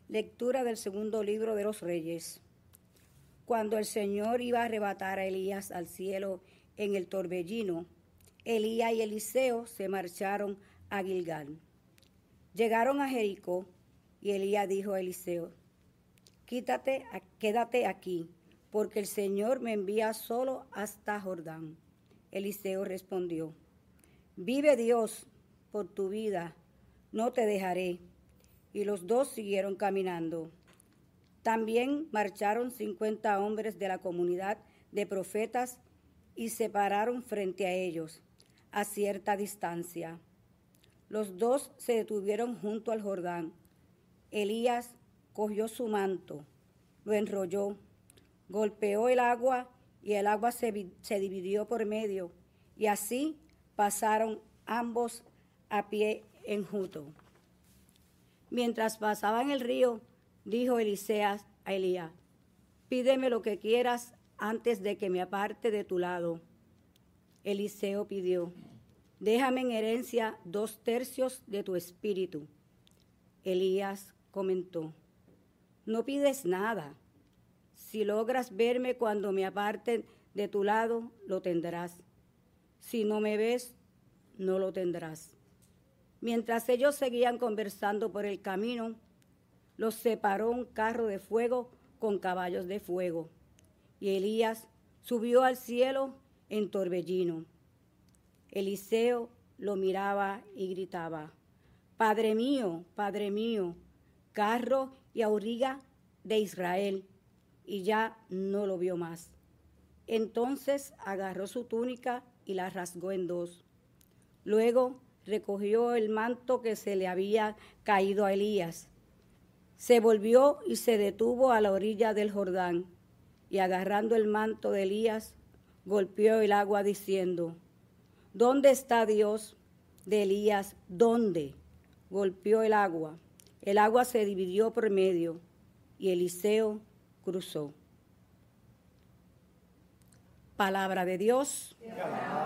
Lectura del segundo libro de los Reyes. Cuando el Señor iba a arrebatar a Elías al cielo en el torbellino, Elías y Eliseo se marcharon a Gilgal. Llegaron a Jericó y Elías dijo a Eliseo: quédate aquí, porque el Señor me envía solo hasta Jordán. Eliseo respondió: vive Dios por tu vida, no te dejaré. Y los dos siguieron caminando. También marcharon 50 hombres de la comunidad de profetas y se pararon frente a ellos, a cierta distancia. Los dos se detuvieron junto al Jordán. Elías cogió su manto, lo enrolló, golpeó el agua y el agua se dividió por medio, y así pasaron ambos a pie enjuto. Mientras pasaban el río, dijo Eliseo a Elías: pídeme lo que quieras antes de que me aparte de tu lado. Eliseo pidió: déjame en herencia 2/3 de tu espíritu. Elías comentó: no pides nada. Si logras verme cuando me aparte de tu lado, lo tendrás. Si no me ves, no lo tendrás. Mientras ellos seguían conversando por el camino, los separó un carro de fuego con caballos de fuego, y Elías subió al cielo en torbellino. Eliseo lo miraba y gritaba: Padre mío, carro y auriga de Israel, y ya no lo vio más. Entonces agarró su túnica y la rasgó en dos. Luego recogió el manto que se le había caído a Elías. Se volvió y se detuvo a la orilla del Jordán, y agarrando el manto de Elías, golpeó el agua diciendo: ¿dónde está Dios de Elías? ¿Dónde? Golpeó el agua se dividió por medio, y Eliseo cruzó. Palabra de Dios.